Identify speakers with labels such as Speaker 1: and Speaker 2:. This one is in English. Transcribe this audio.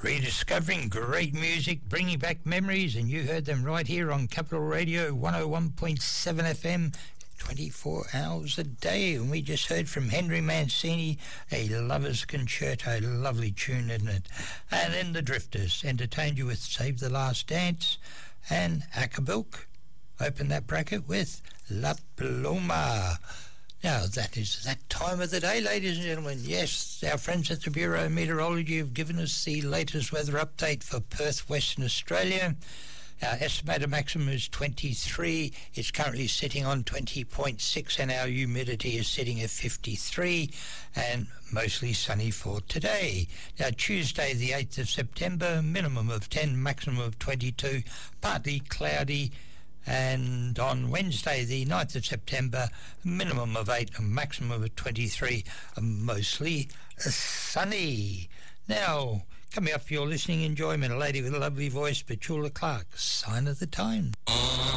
Speaker 1: Rediscovering great music, bringing back memories, and you heard them right here on Capital Radio 101.7 FM, 24 hours a day. And we just heard from Henry Mancini, A Lover's Concerto, lovely tune, isn't it? And then the Drifters entertained you with Save the Last Dance, and Acapulco opened that bracket with La Paloma. Now, that is that time of the day, ladies and gentlemen. Yes, our friends at the Bureau of Meteorology have given us the latest weather update for Perth, Western Australia. Our estimated maximum is 23. It's currently sitting on 20.6, and our humidity is sitting at 53, and mostly sunny for today. Now, Tuesday, the 8th of September, minimum of 10, maximum of 22, partly cloudy. And on Wednesday, the 9th of September, minimum of 8, a maximum of 23, mostly sunny. Now, coming up for your listening enjoyment, a lady with a lovely voice, Petula Clark, Sign of the Time.